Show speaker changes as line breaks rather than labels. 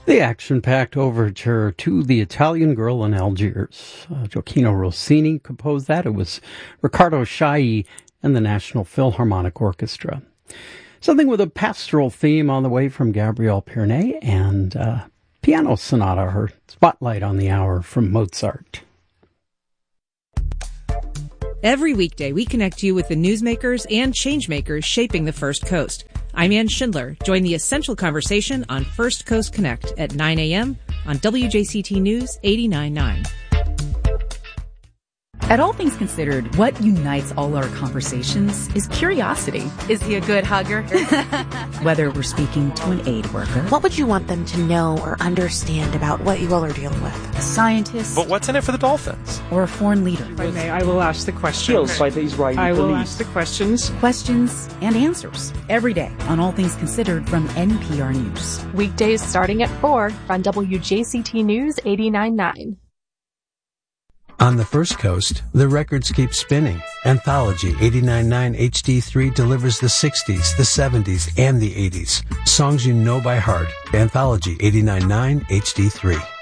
The action-packed overture to The Italian Girl in Algiers. Gioacchino Rossini composed that. It was Riccardo Chailly and the National Philharmonic Orchestra. Something with a pastoral theme on the way from Gabrielle Pierney, and piano sonata, her spotlight on the hour from Mozart.
Every weekday, we connect you with the newsmakers and changemakers shaping the First Coast. I'm Ann Schindler. Join the essential conversation on First Coast Connect at 9 a.m. on WJCT News 89.9.
At All Things Considered, what unites all our conversations is curiosity.
Is he a good hugger?
Whether we're speaking to an aid worker.
What would you want them to know or understand about what you all are dealing with?
A scientist.
But what's in it for the Dolphins?
Or a foreign leader.
If I may, I will ask the questions.
Killed by the Israeli
I will
police.
ask the questions.
Questions and answers. Every day on All Things Considered from NPR News.
Weekdays starting at 4 on WJCT News 89.9.
On the First Coast, the records keep spinning. Anthology 89.9 HD3 delivers the 60s, the 70s, and the 80s. Songs you know by heart. Anthology 89.9 HD3.